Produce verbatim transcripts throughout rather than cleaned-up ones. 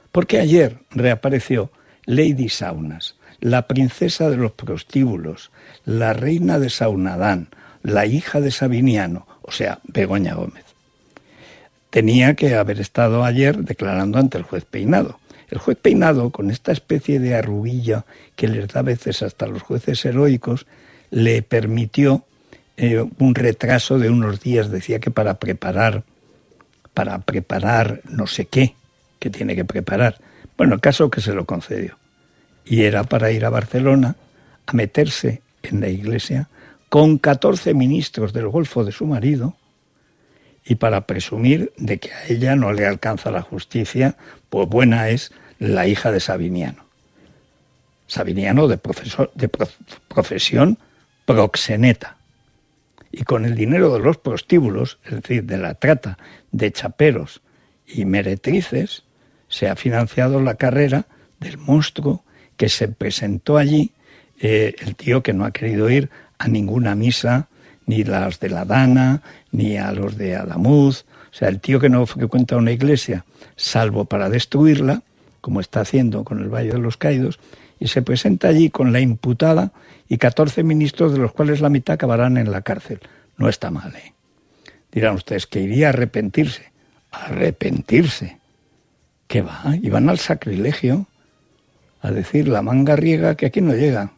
Porque ayer reapareció Lady Saunas, la princesa de los prostíbulos, la reina de Saunadán, la hija de Sabiniano, o sea, Begoña Gómez. Tenía que haber estado ayer declarando ante el juez Peinado. El juez Peinado, con esta especie de arrubilla que les da a veces hasta los jueces heroicos, le permitió eh, un retraso de unos días. Decía que para preparar, para preparar no sé qué, que tiene que preparar. Bueno, el caso que se lo concedió. Y era para ir a Barcelona a meterse en la iglesia con catorce ministros del Golfo de su marido, y para presumir de que a ella no le alcanza la justicia, pues buena es la hija de Sabiniano. Sabiniano de, profesor, de prof, profesión proxeneta. Y con el dinero de los prostíbulos, es decir, de la trata de chaperos y meretrices, se ha financiado la carrera del monstruo que se presentó allí, eh, el tío que no ha querido ir a ninguna misa, ni las de la Dana, ni a los de Adamuz, o sea, el tío que no frecuenta una iglesia, salvo para destruirla, como está haciendo con el Valle de los Caídos, y se presenta allí con la imputada y catorce ministros, de los cuales la mitad acabarán en la cárcel. No está mal, ¿eh? Dirán ustedes que iría a arrepentirse. ¿Arrepentirse? ¿Qué va? Iban al sacrilegio a decir la manga riega que aquí no llega.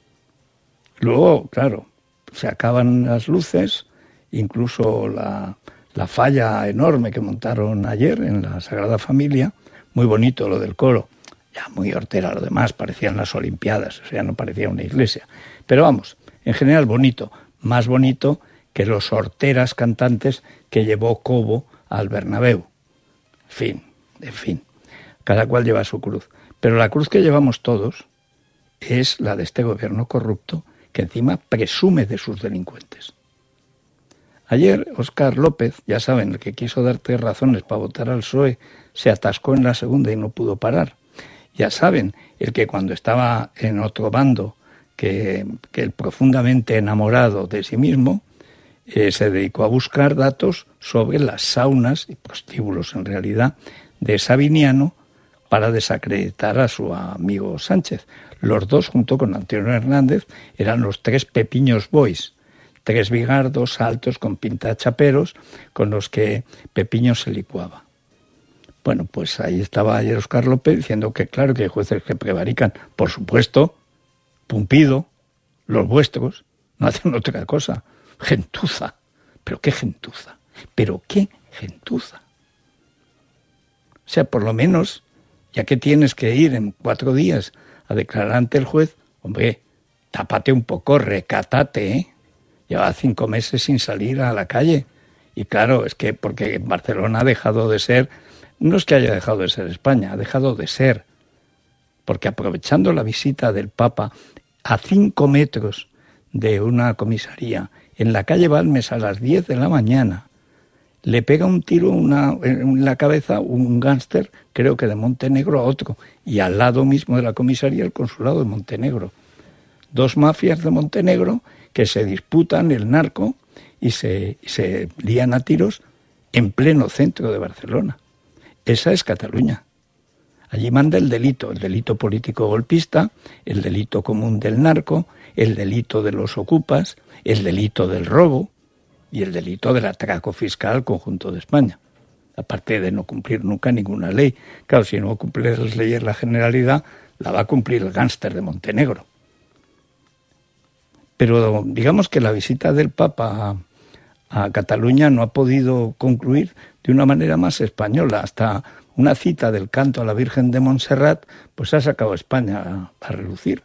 Luego, claro, se acaban las luces, incluso la, la falla enorme que montaron ayer en la Sagrada Familia, muy bonito lo del coro, ya muy hortera lo demás, parecían las Olimpiadas, o sea, no parecía una iglesia. Pero vamos, en general bonito, más bonito que los horteras cantantes que llevó Cobo al Bernabéu. En fin, en fin, cada cual lleva su cruz. Pero la cruz que llevamos todos es la de este gobierno corrupto, que encima presume de sus delincuentes. Ayer Óscar López, ya saben, el que quiso dar tres razones para votar al P S O E, se atascó en la segunda y no pudo parar. Ya saben, el que cuando estaba en otro bando, que, que el profundamente enamorado de sí mismo, eh, se dedicó a buscar datos sobre las saunas y prostíbulos, en realidad, de Sabiniano, para desacreditar a su amigo Sánchez. Los dos, junto con Antonio Hernández, eran los tres Pepiños Boys, tres bigardos altos con pinta de chaperos, con los que Pepiño se licuaba. Bueno, pues ahí estaba ayer Óscar López diciendo que claro que hay jueces que prevarican. Por supuesto, Pumpido, los vuestros, no hacen otra cosa. Gentuza. ¿Pero qué gentuza? ¿Pero qué gentuza? O sea, por lo menos, ya que tienes que ir en cuatro días a declarar ante el juez, hombre, tápate un poco, recátate, ¿eh? Lleva cinco meses sin salir a la calle. Y claro, es que porque Barcelona ha dejado de ser, no es que haya dejado de ser España, ha dejado de ser. Porque aprovechando la visita del Papa a cinco metros de una comisaría, en la calle Balmes a las diez de la mañana, le pega un tiro una, en la cabeza un gángster, creo que de Montenegro, a otro, y al lado mismo de la comisaría el consulado de Montenegro. Dos mafias de Montenegro que se disputan el narco y se, se lían a tiros en pleno centro de Barcelona. Esa es Cataluña. Allí manda el delito, el delito político golpista, el delito común del narco, el delito de los ocupas, el delito del robo y el delito del atraco fiscal al conjunto de España. Aparte de no cumplir nunca ninguna ley. Claro, si no cumple las leyes la Generalidad, la va a cumplir el gángster de Montenegro. Pero digamos que la visita del Papa a, a Cataluña no ha podido concluir de una manera más española. Hasta una cita del canto a la Virgen de Montserrat, pues ha sacado a España a, a relucir.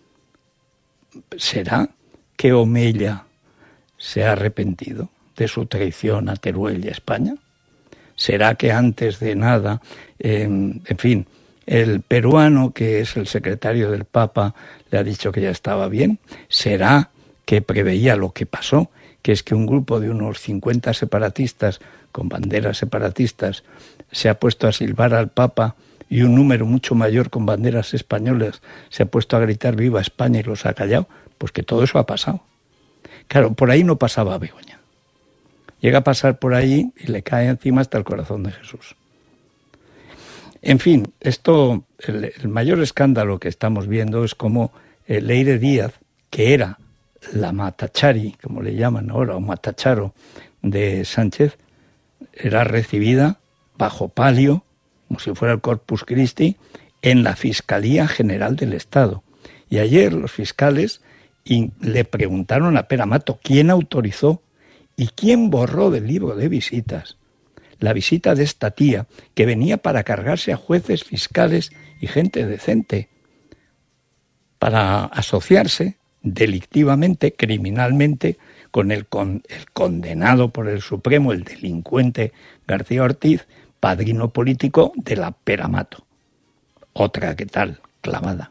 ¿Será que Omeya se ha arrepentido de su traición a Teruel y a España? ¿Será que antes de nada, eh, en fin, el peruano, que es el secretario del Papa, le ha dicho que ya estaba bien? ¿Será que preveía lo que pasó, que es que un grupo de unos cincuenta separatistas con banderas separatistas se ha puesto a silbar al Papa y un número mucho mayor con banderas españolas se ha puesto a gritar viva España y los ha callado? Pues que todo eso ha pasado. Claro, por ahí no pasaba Begoña. Llega a pasar por ahí y le cae encima hasta el corazón de Jesús. En fin, esto, el, el mayor escándalo que estamos viendo es cómo eh, Leire Díaz, que era la matachari, como le llaman ahora, o matacharo de Sánchez, era recibida bajo palio, como si fuera el Corpus Christi, en la Fiscalía General del Estado. Y ayer los fiscales y le preguntaron a Pere Mato quién autorizó y quién borró del libro de visitas la visita de esta tía que venía para cargarse a jueces, fiscales y gente decente, para asociarse delictivamente, criminalmente, con el, con el condenado por el Supremo, el delincuente García Ortiz, padrino político de la Pere Mato. Otra que tal, clavada.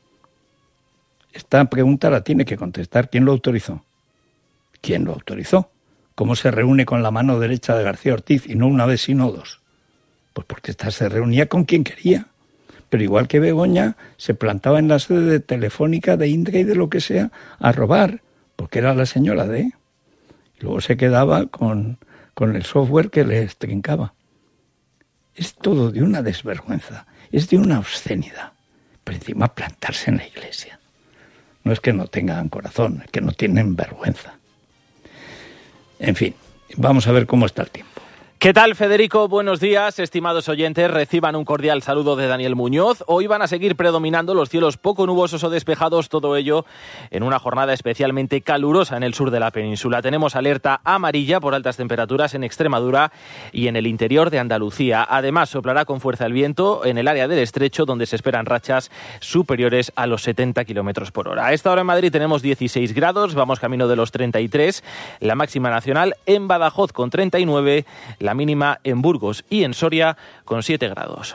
Esta pregunta la tiene que contestar. ¿Quién lo autorizó? ¿Quién lo autorizó? ¿Cómo se reúne con la mano derecha de García Ortiz y no una vez sino dos? Pues porque esta se reunía con quien quería. Pero igual que Begoña se plantaba en la sede de Telefónica, de Indra y de lo que sea a robar, porque era la señora de. Y luego se quedaba con, con el software que le trincaba. Es todo de una desvergüenza, es de una obscenidad. Pero encima plantarse en la iglesia. No es que no tengan corazón, es que no tienen vergüenza. En fin, vamos a ver cómo está el tiempo. ¿Qué tal, Federico? Buenos días, estimados oyentes. Reciban un cordial saludo de Daniel Muñoz. Hoy van a seguir predominando los cielos poco nubosos o despejados, todo ello en una jornada especialmente calurosa en el sur de la península. Tenemos alerta amarilla por altas temperaturas en Extremadura y en el interior de Andalucía. Además, soplará con fuerza el viento en el área del Estrecho, donde se esperan rachas superiores a los setenta kilómetros por hora. A esta hora en Madrid tenemos dieciséis grados, vamos camino de los treinta y tres. La máxima nacional en Badajoz con treinta y nueve, la mínima en Burgos y en Soria con siete grados.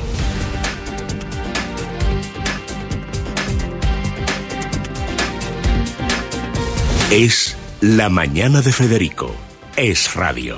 Es La Mañana de Federico. Es radio.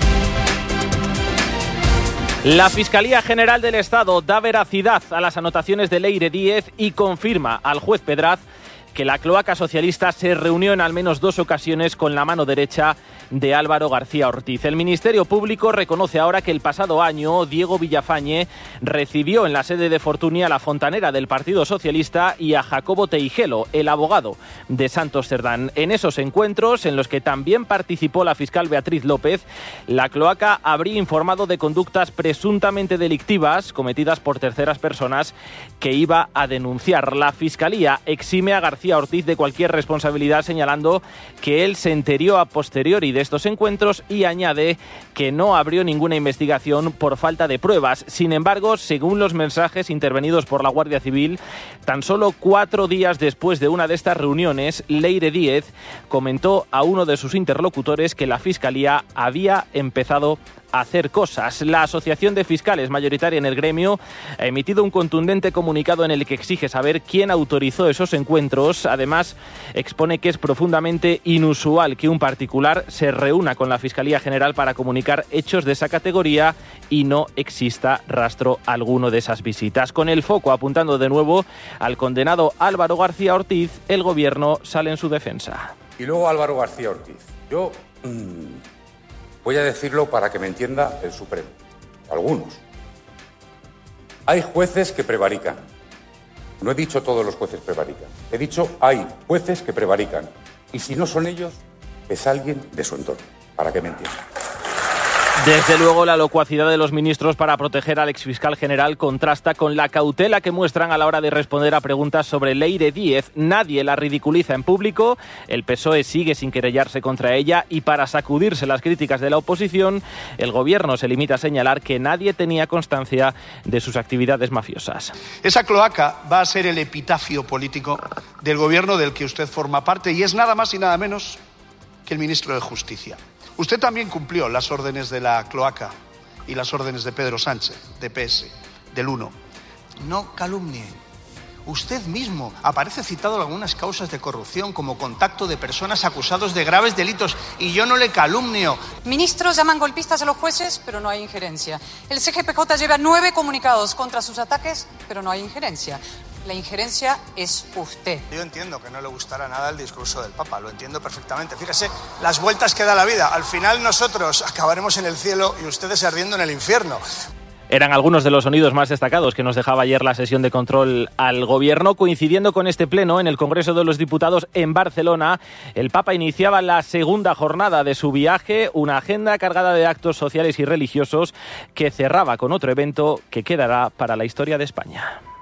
La Fiscalía General del Estado da veracidad a las anotaciones de Leire Díez y confirma al juez Pedraz que la cloaca socialista se reunió en al menos dos ocasiones con la mano derecha de Álvaro García Ortiz. El Ministerio Público reconoce ahora que el pasado año Diego Villafañe recibió en la sede de Fortuny a la fontanera del Partido Socialista y a Jacobo Teijelo, el abogado de Santos Cerdán. En esos encuentros, en los que también participó la fiscal Beatriz López, la cloaca habría informado de conductas presuntamente delictivas cometidas por terceras personas que iba a denunciar. La Fiscalía exime a García Ortiz de cualquier responsabilidad, señalando que él se enteró a posteriori de estos encuentros y añade que no abrió ninguna investigación por falta de pruebas. Sin embargo, según los mensajes intervenidos por la Guardia Civil, tan solo cuatro días después de una de estas reuniones, Leire Díez comentó a uno de sus interlocutores que la Fiscalía había empezado a hacer cosas. La Asociación de Fiscales, mayoritaria en el gremio, ha emitido un contundente comunicado en el que exige saber quién autorizó esos encuentros. Además, expone que es profundamente inusual que un particular se reúna con la Fiscalía General para comunicar hechos de esa categoría y no exista rastro alguno de esas visitas. Con el foco apuntando de nuevo al condenado Álvaro García Ortiz, el Gobierno sale en su defensa. Y luego Álvaro García Ortiz. Yo mmm, voy a decirlo para que me entienda el Supremo. Algunos. Hay jueces que prevarican. No he dicho todos los jueces prevarican. He dicho hay jueces que prevarican. Y si no son ellos, es alguien de su entorno. Para que me entienda. Desde luego, la locuacidad de los ministros para proteger al exfiscal general contrasta con la cautela que muestran a la hora de responder a preguntas sobre Leire Díez. Nadie la ridiculiza en público, el P S O E sigue sin querellarse contra ella y para sacudirse las críticas de la oposición, el Gobierno se limita a señalar que nadie tenía constancia de sus actividades mafiosas. Esa cloaca va a ser el epitafio político del Gobierno del que usted forma parte y es nada más y nada menos que el ministro de Justicia. Usted también cumplió las órdenes de la cloaca y las órdenes de Pedro Sánchez, de P S, del uno. No calumnie. Usted mismo aparece citado en algunas causas de corrupción como contacto de personas acusados de graves delitos y yo no le calumnio. Ministros llaman golpistas a los jueces, pero no hay injerencia. El C G P J lleva nueve comunicados contra sus ataques, pero no hay injerencia. La injerencia es usted. Yo entiendo que no le gustará nada el discurso del Papa, lo entiendo perfectamente. Fíjese, las vueltas que da la vida. Al final nosotros acabaremos en el cielo y ustedes ardiendo en el infierno. Eran algunos de los sonidos más destacados que nos dejaba ayer la sesión de control al Gobierno. Coincidiendo con este pleno en el Congreso de los Diputados en Barcelona, el Papa iniciaba la segunda jornada de su viaje, una agenda cargada de actos sociales y religiosos que cerraba con otro evento que quedará para la historia de España.